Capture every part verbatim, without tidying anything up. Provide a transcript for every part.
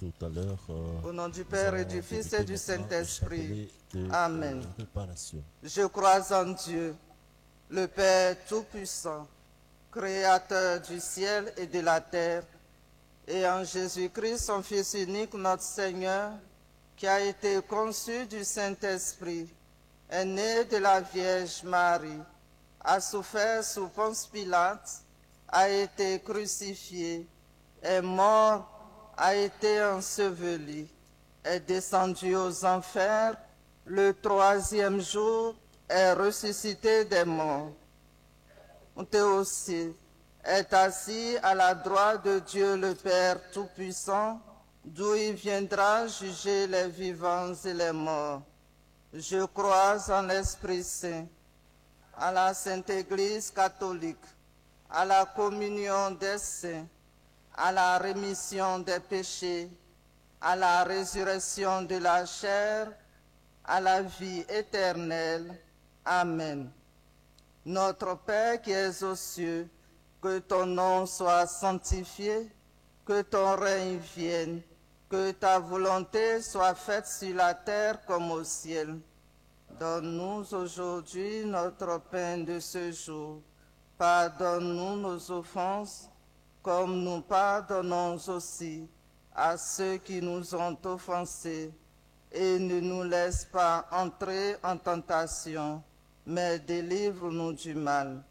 tout à l'heure. Euh, Au nom du Père et du Fils et du Saint-Esprit. Amen. Réparation. Je crois en Dieu, le Père Tout-Puissant, Créateur du ciel et de la terre, et en Jésus-Christ, son Fils unique, notre Seigneur, qui a été conçu du Saint-Esprit, est né de la Vierge Marie, a souffert sous Ponce Pilate, a été crucifié, est mort, a été enseveli, est descendu aux enfers, le troisième jour est ressuscité des morts. Aussi est assis à la droite de Dieu le Père Tout-Puissant, d'où il viendra juger les vivants et les morts. Je crois en l'Esprit Saint, à la Sainte Église catholique, à la communion des saints, à la rémission des péchés, à la résurrection de la chair, à la vie éternelle. Amen. Notre Père qui es aux cieux, que ton nom soit sanctifié, que ton règne vienne, que ta volonté soit faite sur la terre comme au ciel. Donne-nous aujourd'hui notre pain de ce jour. Pardonne-nous nos offenses, comme nous pardonnons aussi à ceux qui nous ont offensés. Et ne nous laisse pas entrer en tentation, mais délivre-nous du mal.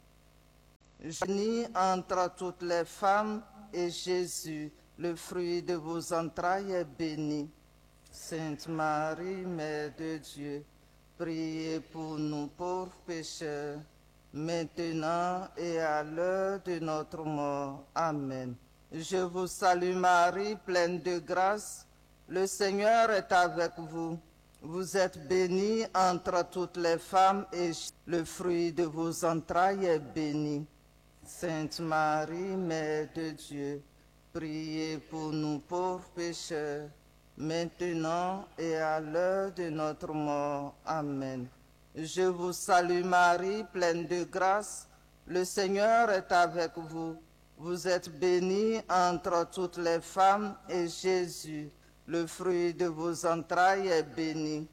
Bénie entre toutes les femmes, et Jésus, le fruit de vos entrailles, est béni. Sainte Marie, Mère de Dieu, priez pour nous pauvres pécheurs, maintenant et à l'heure de notre mort. Amen. Je vous salue Marie, pleine de grâce, le Seigneur est avec vous. Vous êtes bénie entre toutes les femmes et le fruit de vos entrailles est béni. Sainte Marie, Mère de Dieu, priez pour nous pauvres pécheurs, maintenant et à l'heure de notre mort. Amen. Je vous salue Marie, pleine de grâce, le Seigneur est avec vous. Vous êtes bénie entre toutes les femmes et Jésus, le fruit de vos entrailles, est béni.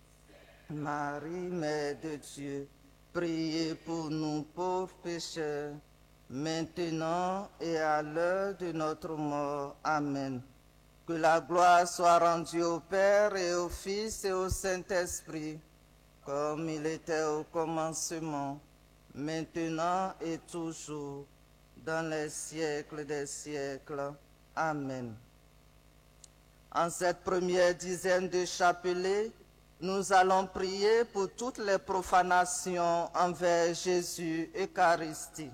Marie, Mère de Dieu, priez pour nous pauvres pécheurs, maintenant et à l'heure de notre mort. Amen. Que la gloire soit rendue au Père et au Fils et au Saint-Esprit, comme il était au commencement, maintenant et toujours, dans les siècles des siècles. Amen. En cette première dizaine de chapelets, nous allons prier pour toutes les profanations envers Jésus Eucharistie.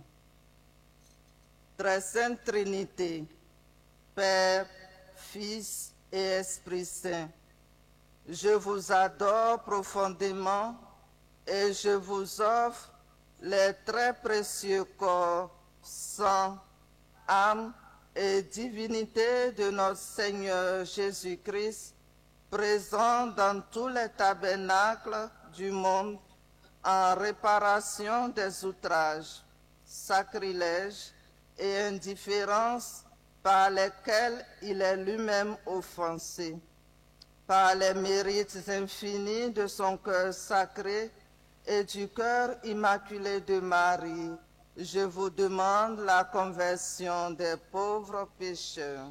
Très Sainte Trinité, Père, Fils et Esprit Saint, je vous adore profondément et je vous offre les très précieux corps, sang, âme et divinité de notre Seigneur Jésus-Christ, présent dans tous les tabernacles du monde en réparation des outrages, sacrilèges et indifférences par lesquels il est lui-même offensé. Par les mérites infinis de son cœur sacré et du cœur immaculé de Marie, je vous demande la conversion des pauvres pécheurs.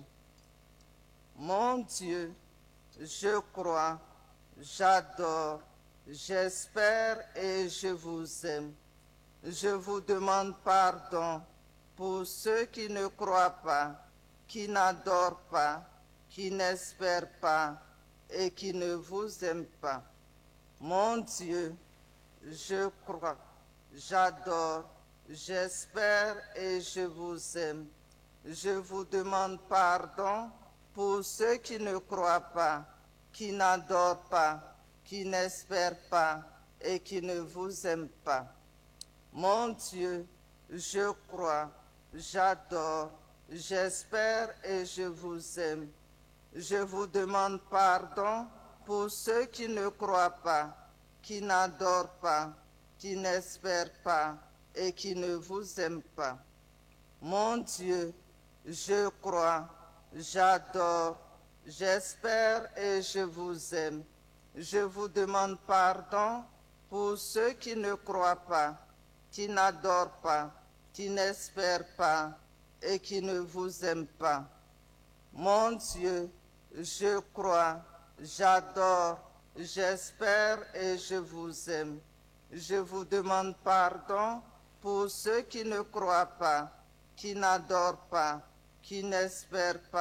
Mon Dieu, je crois, j'adore, j'espère et je vous aime. Je vous demande pardon pour ceux qui ne croient pas, qui n'adorent pas, qui n'espèrent pas et qui ne vous aiment pas. Mon Dieu, je crois, j'adore, j'espère et je vous aime. Je vous demande pardon pour ceux qui ne croient pas, qui n'adorent pas, qui n'espèrent pas et qui ne vous aiment pas. Mon Dieu, je crois, j'adore, j'espère et je vous aime. Je vous demande pardon pour ceux qui ne croient pas, qui n'adorent pas, qui n'espèrent pas et qui ne vous aiment pas. Mon Dieu, je crois, j'adore, J'espère et je vous aime. Je vous demande pardon pour ceux qui ne croient pas, qui n'adorent pas, qui n'espèrent pas et qui ne vous aiment pas. Mon Dieu, je crois, j'adore, j'espère et je vous aime. Je vous demande pardon pour ceux qui ne croient pas, qui n'adorent pas, qui n'espèrent pas